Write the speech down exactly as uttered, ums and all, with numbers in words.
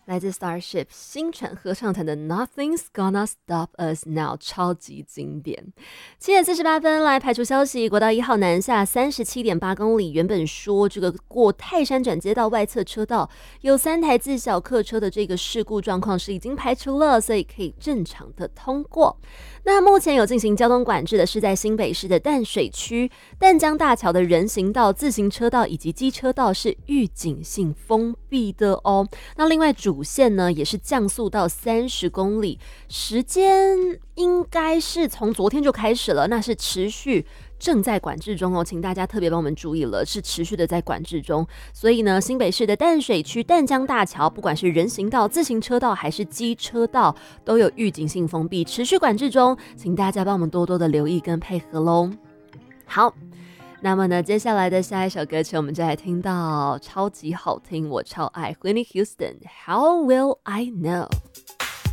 来自 Starship 星船合唱团的 Nothing's Gonna Stop Us Now 超级经典。七点四十八分来排除消息，国道一号南下三十七点八公里，原本说这个过泰山转接道外侧车道有三台自小客车的这个事故状况是已经排除了，所以可以正常的通过。那目前有进行交通管制的是在新北市的淡水区淡江大桥的人行道、自行车道以及机车道是预警性封闭的哦。那另外主线呢也是降速到三十公里，时间应该是从昨天就开始了，那是持续正在管制中哦，请大家特别帮我们注意了，是持续的在管制中。所以呢，新北市的淡水区淡江大桥，不管是人行道、自行车道还是机车道，都有预警性封闭，持续管制中，请大家帮我们多多的留意跟配合咯。好，那么呢，接下来的下一首歌曲，我们就来听到超级好听，我超爱 Whitney Houston，How Will I Know。